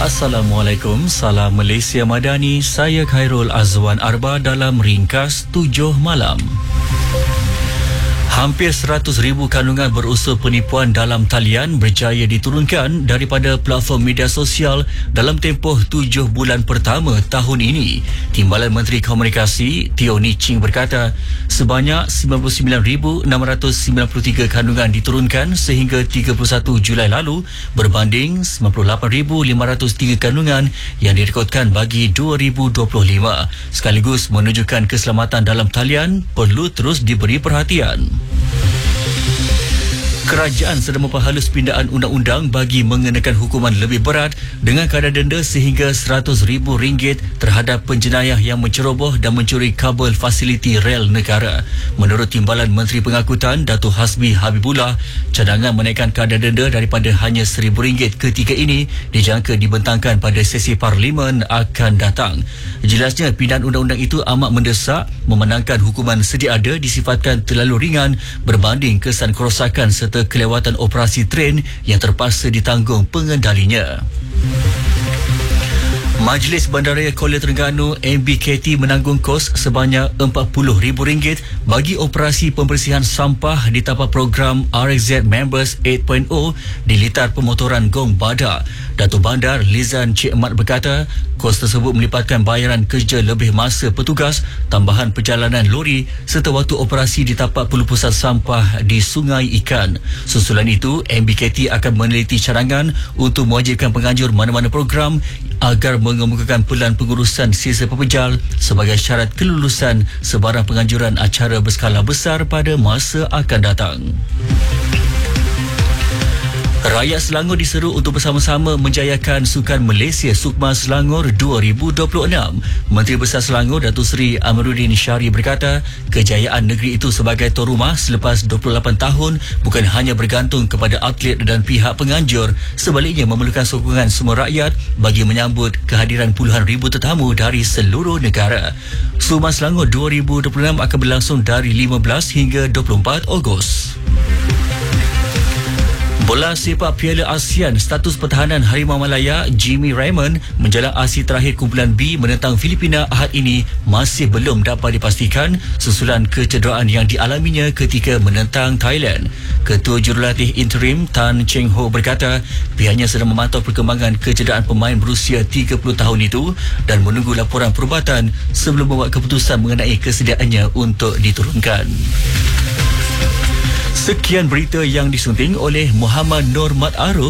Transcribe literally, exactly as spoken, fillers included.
Assalamualaikum, salam Malaysia Madani. Saya Khairul Azwan Arba dalam ringkas tujuh malam. Hampir seratus ribu kandungan berunsur penipuan dalam talian berjaya diturunkan daripada platform media sosial dalam tempoh tujuh bulan pertama tahun ini. Timbalan Menteri Komunikasi Teo Ni Ching berkata, sebanyak sembilan puluh sembilan ribu enam ratus sembilan puluh tiga kandungan diturunkan sehingga tiga puluh satu Julai lalu berbanding sembilan puluh lapan ribu lima ratus tiga kandungan yang direkodkan bagi dua ribu dua puluh lima. Sekaligus menunjukkan keselamatan dalam talian perlu terus diberi perhatian. Kerajaan sedang memperhalus pindaan undang-undang bagi mengenakan hukuman lebih berat dengan kadar denda sehingga seratus ribu ringgit terhadap penjenayah yang menceroboh dan mencuri kabel fasiliti rel negara. Menurut Timbalan Menteri Pengangkutan Datuk Hasbi Habibullah, cadangan menaikkan kadar denda daripada hanya seribu ringgit ketika ini dijangka dibentangkan pada sesi Parlimen akan datang. Jelasnya pindaan undang-undang itu amat mendesak memenangkan hukuman sedia ada disifatkan terlalu ringan berbanding kesan kerosakan serta kelewatan operasi tren yang terpaksa ditanggung pengendalinya. Majlis Bandaraya Kuala Terengganu M B K T menanggung kos sebanyak empat puluh ribu ringgit bagi operasi pembersihan sampah di tapak program R X Z Members lapan titik kosong di litar pemotoran Gong Bada. Datuk Bandar Lizan Cik Mat berkata, kos tersebut melibatkan bayaran kerja lebih masa petugas, tambahan perjalanan lori serta waktu operasi di tapak pelupusan sampah di Sungai Ikan. Susulan itu, M B K T akan meneliti cadangan untuk mewajibkan penganjur mana-mana program agar mengemukakan pelan pengurusan sisa pepejal sebagai syarat kelulusan sebarang penganjuran acara berskala besar pada masa akan datang. Rakyat Selangor diseru untuk bersama-sama menjayakan Sukan Malaysia Sukma Selangor dua ribu dua puluh enam. Menteri Besar Selangor Datuk Seri Amiruddin Syari berkata, kejayaan negeri itu sebagai tuan rumah selepas dua puluh lapan tahun bukan hanya bergantung kepada atlet dan pihak penganjur, sebaliknya memerlukan sokongan semua rakyat bagi menyambut kehadiran puluhan ribu tetamu dari seluruh negara. Sukma Selangor dua ribu dua puluh enam akan berlangsung dari lima belas hingga dua puluh empat Ogos. Bola sepak Piala ASEAN, status pertahanan Harimau Malaya Jimmy Raymond menjelang aksi terakhir kumpulan B menentang Filipina Ahad ini masih belum dapat dipastikan susulan kecederaan yang dialaminya ketika menentang Thailand. Ketua Jurulatih Interim Tan Cheng Ho berkata pihaknya sedang memantau perkembangan kecederaan pemain berusia tiga puluh tahun itu dan menunggu laporan perubatan sebelum membuat keputusan mengenai kesediaannya untuk diturunkan. Sekian berita yang disunting oleh Muhammad Nur Mat Aruf.